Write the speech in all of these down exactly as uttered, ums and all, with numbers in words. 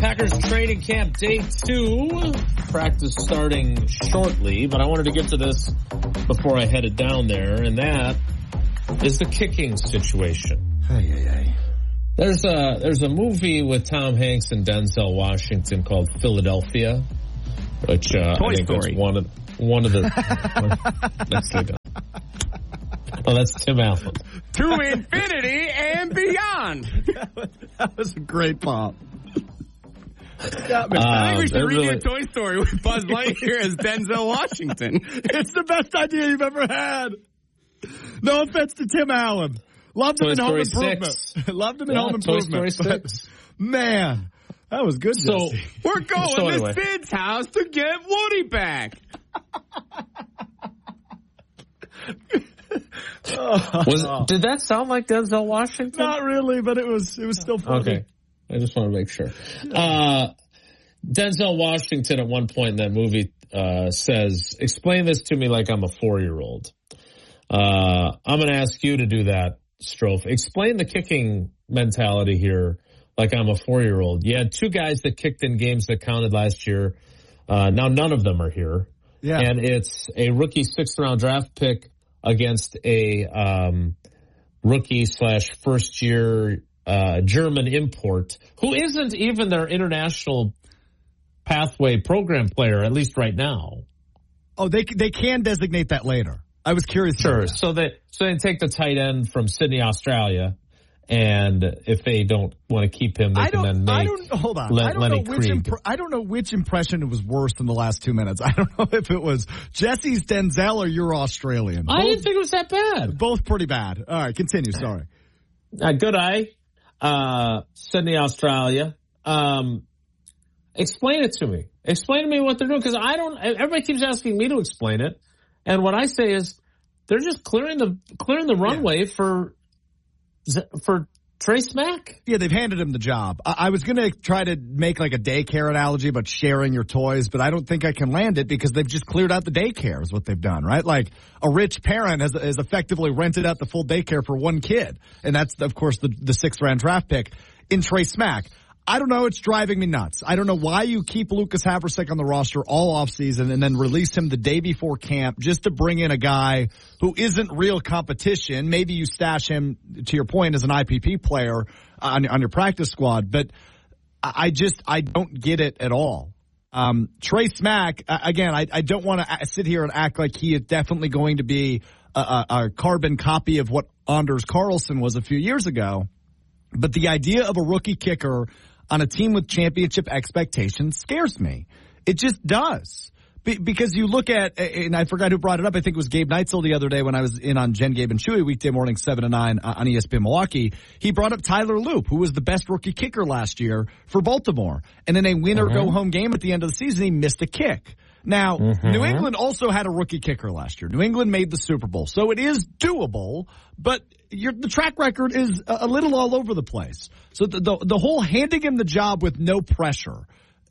Packers training camp day two. Practice starting shortly, but I wanted to get to this before I headed down there, and that is the kicking situation. Hey, hey, hey. There's a there's a movie with Tom Hanks and Denzel Washington called Philadelphia, which uh, Toy I think Story. that's one of one of the. that's like a, oh, that's Tim Allen. To infinity and beyond. That was a great pop. Uh, I think we should redo really... Toy Story with Buzz Lightyear as Denzel Washington. It's the best idea you've ever had. No offense to Tim Allen. Loved him Toy in Home Story Improvement. six. Loved him in Yeah, Home Toy Improvement. Story six. Man, that was good. So Jesse. We're going So anyway. to Sid's house to get Woody back. Was, did that sound like Denzel Washington? Not really, but it was it was still funny. Okay. I just want to make sure. Uh, Denzel Washington at one point in that movie uh, says, explain this to me like I'm a four-year-old. Uh, I'm going to ask you to do that, Strofe. Explain the kicking mentality here like I'm a four-year-old. You had two guys that kicked in games that counted last year. Uh, now none of them are here. Yeah. And it's a rookie sixth-round draft pick against a um, rookie slash first-year uh, German import who isn't even their international pathway program player, at least right now. Oh, they they can designate that later. I was curious. Sure. So that so they take the tight end from Sydney, Australia, and if they don't want to keep him, they I can don't. then make I don't. Hold on. Le- I don't Lenny know which. Krieg. Impre- I don't know which impression was worse in the last two minutes. I don't know if it was Jesse's Denzel or you're Australian. I Both, didn't think it was that bad. both pretty bad. All right, continue. Sorry. Uh, good eye, uh, Sydney, Australia. Um, explain it to me. Explain to me what they're doing, because I don't. Everybody keeps asking me to explain it, and what I say is they're just clearing the clearing the runway yeah. for for Trey Smack. Yeah, they've handed him the job. I, I was going to try to make like a daycare analogy about sharing your toys, but I don't think I can land it because they've just cleared out the daycare is what they've done, right? Like a rich parent has, has effectively rented out the full daycare for one kid. And that's, of course, the, the sixth round draft pick in Trey Smack. I don't know. It's driving me nuts. I don't know why you keep Lucas Havrisek on the roster all offseason and then release him the day before camp just to bring in a guy who isn't real competition. Maybe you stash him, to your point, as an I P P player on, on your practice squad. But I just, I don't get it at all. Um, Trey Smack, again, I, I don't want to sit here and act like he is definitely going to be a, a, a carbon copy of what Anders Carlson was a few years ago. But the idea of a rookie kicker on a team with championship expectations scares me. It just does. Be- because you look at, and I forgot who brought it up, I think it was Gabe Neitzel the other day when I was in on Jen, Gabe, and Chewy weekday morning, seven to nine on E S P N Milwaukee. He brought up Tyler Loop, who was the best rookie kicker last year for Baltimore. And in a win-or-go-home game at the end of the season, he missed a kick. Now, mm-hmm. New England also had a rookie kicker last year. New England made the Super Bowl. So it is doable, but your, the track record is a, a little all over the place. So the, the, the whole handing him the job with no pressure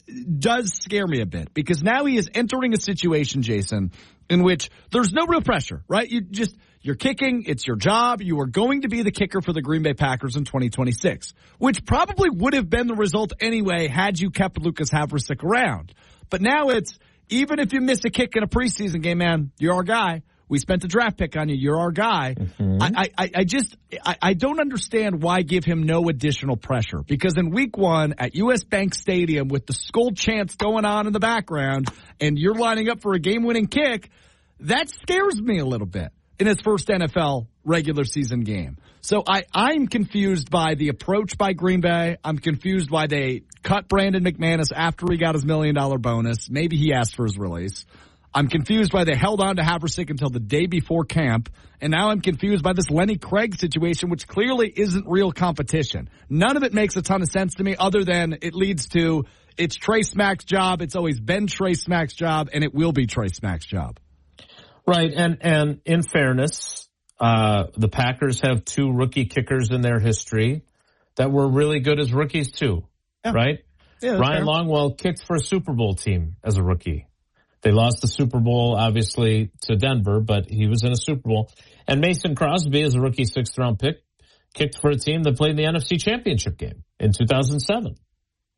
does scare me a bit, because now he is entering a situation, Jason, in which there's no real pressure, right? You just, you're kicking, it's your job, you are going to be the kicker for the Green Bay Packers in twenty twenty-six, which probably would have been the result anyway had you kept Lucas Havrisek around. But now it's, even if you miss a kick in a preseason game, man, you're our guy. We spent a draft pick on you. You're our guy. Mm-hmm. I, I, I just, I, I don't understand why give him no additional pressure. Because in week one at U S Bank Stadium with the Skull chants going on in the background and you're lining up for a game-winning kick, that scares me a little bit in his first N F L regular season game. So I, I'm confused by the approach by Green Bay. I'm confused why they cut Brandon McManus after he got his million dollar bonus. Maybe he asked for his release. I'm confused why they held on to Havrisek until the day before camp. And now I'm confused by this Lenny Krieg situation, which clearly isn't real competition. None of it makes a ton of sense to me other than it leads to it's Trey Smack's job. It's always been Trey Smack's job, and it will be Trey Smack's job. Right. And, and in fairness, uh, the Packers have two rookie kickers in their history that were really good as rookies too. Yeah. Right? Yeah, Ryan fair. Longwell kicked for a Super Bowl team as a rookie. They lost the Super Bowl, obviously, to Denver, but he was in a Super Bowl. And Mason Crosby, as a rookie sixth-round pick, kicked for a team that played in the N F C Championship game in two thousand seven.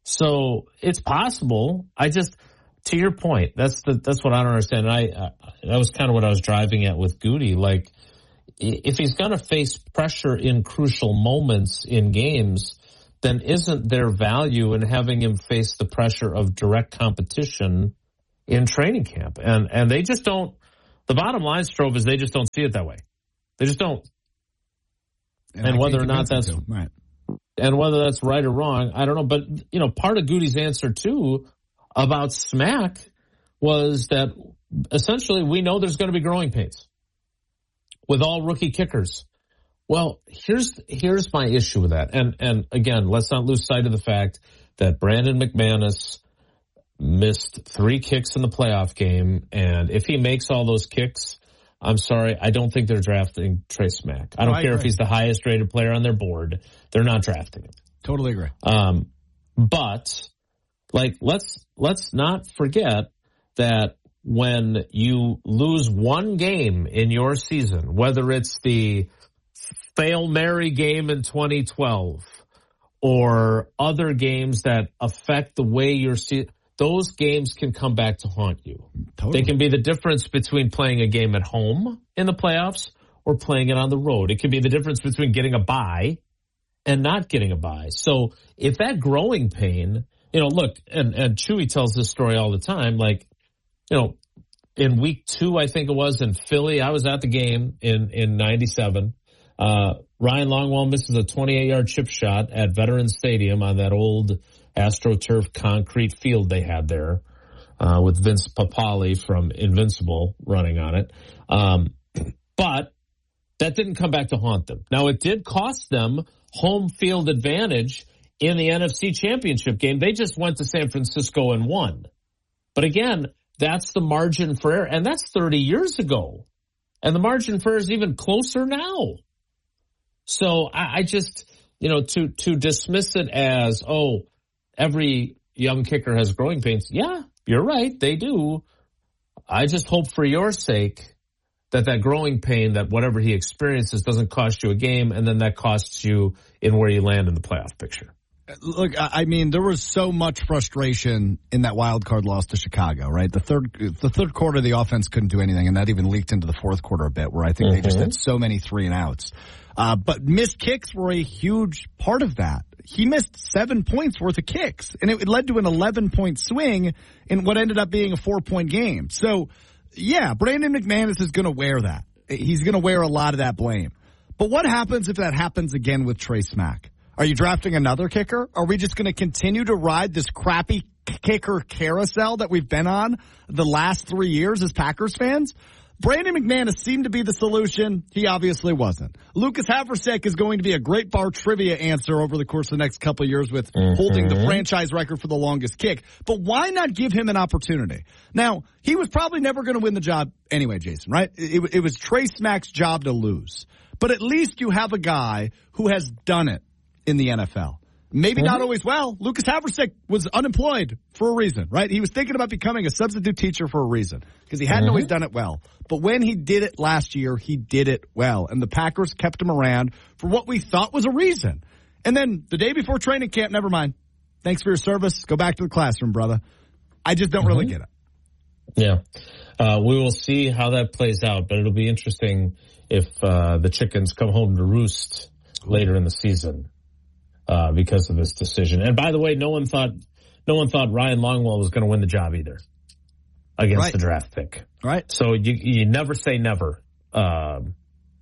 So it's possible. I just, to your point, that's the that's what I don't understand. And I uh, that was kind of what I was driving at with Goody. Like, if he's going to face pressure in crucial moments in games, then isn't there value in having him face the pressure of direct competition in training camp? And and they just don't. The bottom line, Strove, is they just don't see it that way. They just don't. And, and whether or not that's right. And whether that's right or wrong, I don't know. But, you know, part of Goody's answer, too, about Smack was that essentially we know there's going to be growing pains with all rookie kickers. Well, here's here's my issue with that. And, and again, let's not lose sight of the fact that Brandon McManus missed three kicks in the playoff game. And if he makes all those kicks, I'm sorry, I don't think they're drafting Trey Smack. I don't no, I care agree. if he's the highest rated player on their board. They're not drafting him. Totally agree. Um, but like, let's let's not forget that when you lose one game in your season, whether it's the Fail Mary game in twenty twelve or other games that affect the way you're seeing, those games can come back to haunt you. Totally. They can be the difference between playing a game at home in the playoffs or playing it on the road. It can be the difference between getting a bye and not getting a bye. So if that growing pain, you know, look, and, and Chewy tells this story all the time, like, you know, in week two, I think it was, in Philly, I was at the game in, in ninety-seven. Uh, Ryan Longwell misses a twenty-eight yard chip shot at Veterans Stadium on that old AstroTurf concrete field they had there, uh, with Vince Papali from Invincible running on it. Um, but that didn't come back to haunt them. Now, it did cost them home field advantage in the N F C Championship game. They just went to San Francisco and won. But again, that's the margin for error, and that's thirty years ago. And the margin for error is even closer now. So I, I just, you know, to, to dismiss it as, oh, every young kicker has growing pains. Yeah, you're right. They do. I just hope for your sake that that growing pain, that whatever he experiences doesn't cost you a game, and then that costs you in where you land in the playoff picture. Look, I mean, there was so much frustration in that wild card loss to Chicago, right? The third the third quarter, the offense couldn't do anything, and that even leaked into the fourth quarter a bit, where I think mm-hmm. they just had so many three and outs. Uh, but missed kicks were a huge part of that. He missed seven points worth of kicks, and it led to an eleven-point swing in what ended up being a four-point game. So, yeah, Brandon McManus is going to wear that. He's going to wear a lot of that blame. But what happens if that happens again with Trey Smack? Are you drafting another kicker? Are we just going to continue to ride this crappy kicker carousel that we've been on the last three years as Packers fans? Brandon McManus seemed to be the solution. He obviously wasn't. Lucas Haversek is going to be a great bar trivia answer over the course of the next couple of years with mm-hmm. holding the franchise record for the longest kick. But why not give him an opportunity? Now, he was probably never going to win the job anyway, Jason, right? It, it was Trey Smack's job to lose. But at least you have a guy who has done it in the N F L. Maybe mm-hmm. not always well. Lucas Haversek was unemployed for a reason, right? He was thinking about becoming a substitute teacher for a reason because he hadn't mm-hmm. always done it well. But when he did it last year, he did it well. And the Packers kept him around for what we thought was a reason. And then the day before training camp, never mind. Thanks for your service. Go back to the classroom, brother. I just don't mm-hmm. really get it. Yeah. Uh, we will see how that plays out, but it'll be interesting if uh, the chickens come home to roost later in the season. Uh, because of this decision. And by the way, no one thought, no one thought Ryan Longwell was going to win the job either against right. the draft pick. Right. So you, you never say never. Um,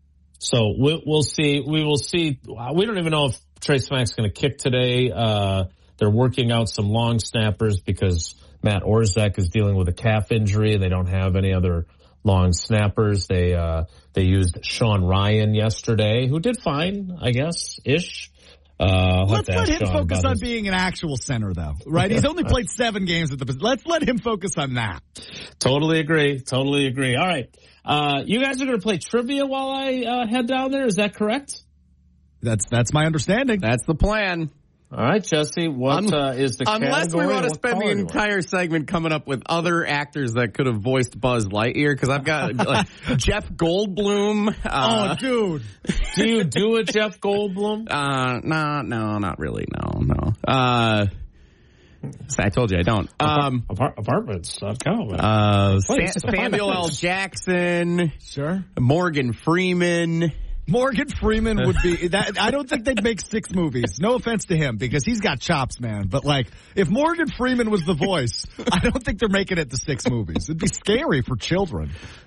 so we'll, we'll see. We will see. We don't even know if Trey Smack's going to kick today. Uh, they're working out some long snappers because Matt Orzech is dealing with a calf injury. They don't have any other long snappers. They, uh, they used Sean Ryan yesterday, who did fine, I guess, ish. Uh, Let's let him Sean focus on his... being an actual center, though, right? He's only played seven games at the position. Let's let him focus on that. Totally agree. Totally agree. All right. Uh, you guys are going to play trivia while I uh, head down there. Is that correct? That's that's my understanding. That's the plan. All right, Jesse, what um, uh, is the Unless category? we want to spend the entire segment coming up with other actors that could have voiced Buzz Lightyear, because I've got like, Jeff Goldblum. Uh, oh, dude. Do you do it, Jeff Goldblum? Uh, no, no, not really, no, no. Uh, I told you I don't. Um, Apart- apartments dot com. Uh, Sa- Samuel L. Jackson. Sure. Morgan Freeman. Morgan Freeman would be that. I don't think they'd make six movies. No offense to him, because he's got chops, man. But like, if Morgan Freeman was the voice, I don't think they're making it to six movies. It'd be scary for children.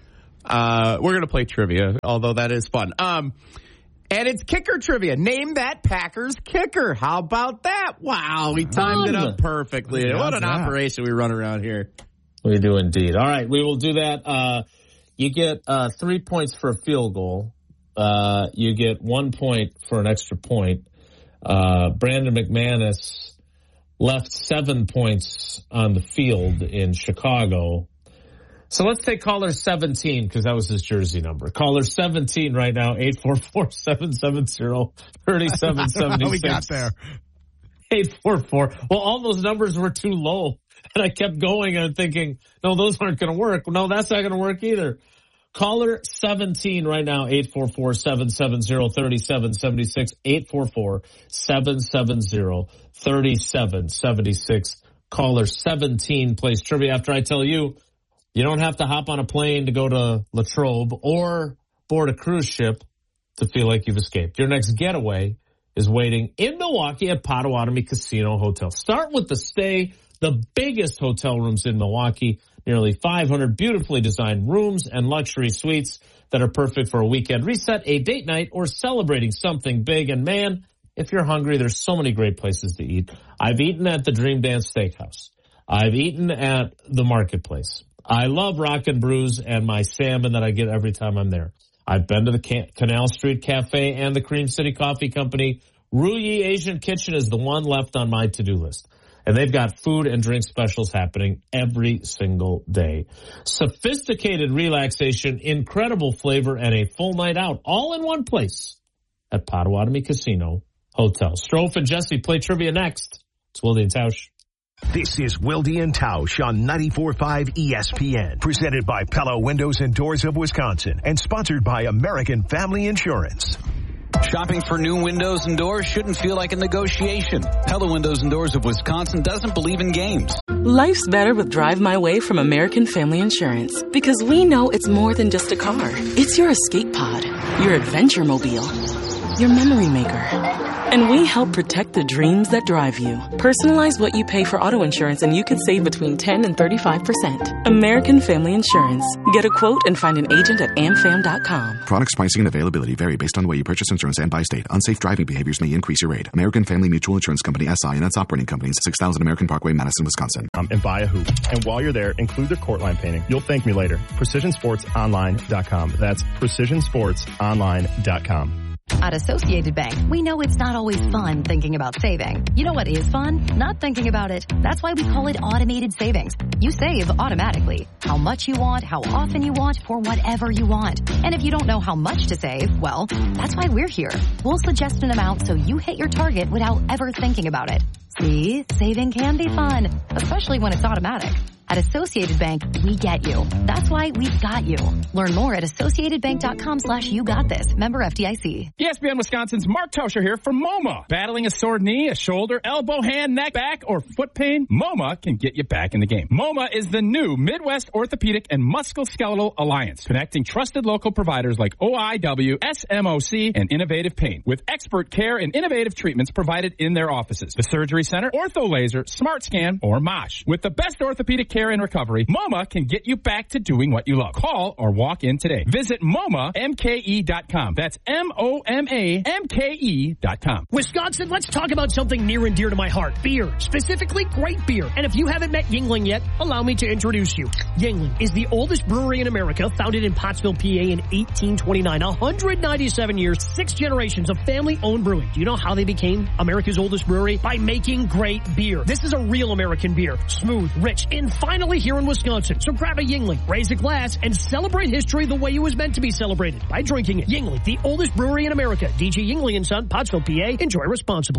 Uh, we're gonna play trivia, although that is fun. Um, and it's kicker trivia. Name that Packers kicker. How about that? Wow, we timed it up perfectly. Yeah, what an yeah. operation we run around here. We do indeed. All right, we will do that. Uh, you get uh, three points for a field goal. Uh, you get one point for an extra point. Uh, Brandon McManus left seven points on the field in Chicago. So let's take caller seventeen, because that was his jersey number. Caller seventeen right now, eight four four, seven seven zero, three seven seven six. We got there. eight four four. Well, all those numbers were too low. And I kept going and thinking, no, those aren't going to work. No, that's not going to work either. Caller seventeen right now, eight four four, seven seven zero, three seven seven six, eight four four, seven seven zero, three seven seven six. Caller seventeen plays trivia after I tell you, you don't have to hop on a plane to go to Latrobe or board a cruise ship to feel like you've escaped. Your next getaway is waiting in Milwaukee at Potawatomi Casino Hotel. Start with the stay, the biggest hotel rooms in Milwaukee. Nearly five hundred beautifully designed rooms and luxury suites that are perfect for a weekend reset, a date night, or celebrating something big. And man, if you're hungry, there's so many great places to eat. I've eaten at the Dream Dance Steakhouse. I've eaten at the Marketplace. I love Rockin' Brews and my salmon that I get every time I'm there. I've been to the Can- Canal Street Cafe and the Cream City Coffee Company. Ruyi Asian Kitchen is the one left on my to-do list. And they've got food and drink specials happening every single day. Sophisticated relaxation, incredible flavor, and a full night out, all in one place at Potawatomi Casino Hotel. Strofe and Jesse play trivia next. It's Wilde and Tausch. This is Wilde and Tausch on ninety-four point five E S P N, presented by Pella Windows and Doors of Wisconsin, and sponsored by American Family Insurance. Shopping for new windows and doors shouldn't feel like a negotiation. Pella Windows and Doors of Wisconsin doesn't believe in games. Life's better with Drive My Way from American Family Insurance, because we know it's more than just a car. It's your escape pod, your adventure mobile, your memory maker. And we help protect the dreams that drive you. Personalize what you pay for auto insurance and you could save between ten and thirty-five percent. American Family Insurance. Get a quote and find an agent at am fam dot com. Products, pricing, and availability vary based on the way you purchase insurance and by state. Unsafe driving behaviors may increase your rate. American Family Mutual Insurance Company, S I and its operating companies, six thousand American Parkway, Madison, Wisconsin. Um, and buy a hoop. And while you're there, include their court line painting. You'll thank me later. precision sports online dot com. That's precision sports online dot com. At Associated Bank, we know it's not always fun thinking about saving. You know what is fun? Not thinking about it. That's why we call it automated savings. You save automatically. How much you want, how often you want, for whatever you want. And if you don't know how much to save, well, that's why we're here. We'll suggest an amount so you hit your target without ever thinking about it. See, saving can be fun, especially when it's automatic. At Associated Bank, we get you. That's why we've got you. Learn more at associated bank dot com slash you got this. Member F D I C. E S P N Wisconsin's Mark Tauscher here from MoMA. Battling a sore knee, a shoulder, elbow, hand, neck, back, or foot pain? MoMA can get you back in the game. MoMA is the new Midwest Orthopedic and Musculoskeletal Alliance, connecting trusted local providers like O I W, S M O C, and Innovative Pain, with expert care and innovative treatments provided in their offices. The Surgery Center, Ortho Laser, Smart Scan, or MOSH. With the best orthopedic care and recovery, MoMA can get you back to doing what you love. Call or walk in today. Visit MoMA M K E dot com. That's M O M A M K E dot com. Wisconsin, let's talk about something near and dear to my heart. Beer. Specifically, great beer. And if you haven't met Yuengling yet, allow me to introduce you. Yuengling is the oldest brewery in America, founded in Pottsville, P A in eighteen twenty-nine. one hundred ninety-seven years, six generations of family-owned brewing. Do you know how they became America's oldest brewery? By making great beer. This is a real American beer. Smooth, rich, and finally here in Wisconsin. So grab a Yuengling, raise a glass, and celebrate history the way it was meant to be celebrated, by drinking it. Yuengling, the oldest brewery in America. D G Yuengling and Son, Pottsville, P A. Enjoy responsibly.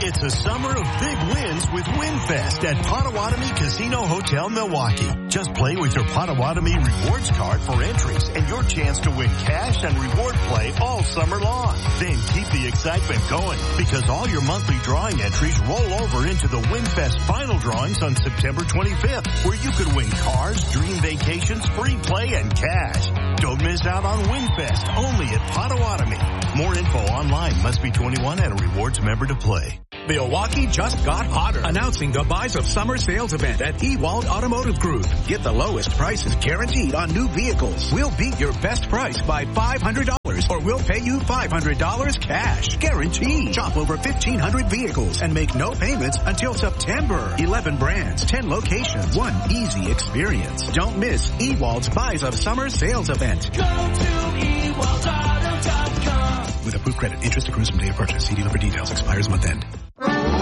It's a summer of big wins with WinFest at Potawatomi Casino Hotel, Milwaukee. Just play with your Potawatomi rewards card for entries and your chance to win cash and reward play all summer long. Then keep the excitement going because all your monthly drawing entries roll over into the WinFest final drawings on September twenty-fifth, where you could win cars, dream vacations, free play, and cash. Don't miss out on WinFest only at Potawatomi. More info online. Must be twenty-one and a rewards member to play. Milwaukee just got hotter. Announcing the Buys of Summer sales event at Ewald Automotive Group. Get the lowest prices guaranteed on new vehicles. We'll beat your best price by five hundred dollars or we'll pay you five hundred dollars cash. Guaranteed. Shop over fifteen hundred vehicles and make no payments until September. eleven brands, ten locations, one easy experience. Don't miss Ewald's Buys of Summer sales event. Go to ewald auto dot com. With approved credit, interest accrues from date of purchase. See dealer for details. Expires month end.